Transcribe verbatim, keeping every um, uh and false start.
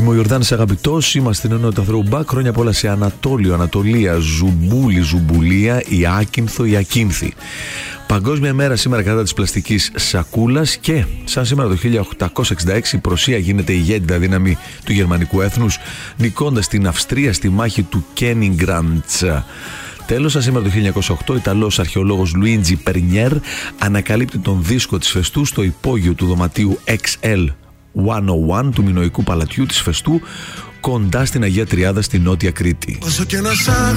Είμαι ο Ιορδάνης Αγαπητός, είμαστε στην ενότητα Throwback. Χρόνια πολλά σε Ανατόλιο, Ανατολία, Ζουμπούλη, Ζουμπουλία, Ιάκυνθο, Ιακίνθη. Παγκόσμια μέρα σήμερα κατά της πλαστικής σακούλας και σαν σήμερα το χίλια οκτακόσια εξήντα έξι η Πρωσία γίνεται ηγέτητα δύναμη του γερμανικού έθνους, νικώντας την Αυστρία στη μάχη του Κένιγκραντς. Τέλος, σαν σήμερα το χίλια εννιακόσια οκτώ, ο Ιταλός αρχαιολόγος Λουίτζι Περνιέρ ανακαλύπτει τον δίσκο της Φεστού στο υπόγειο του δωματίου εξ ελ εκατόν ένα του μινωικού παλατιού της Φεστού, κοντά στην Αγία Τριάδα στη Νότια Κρήτη.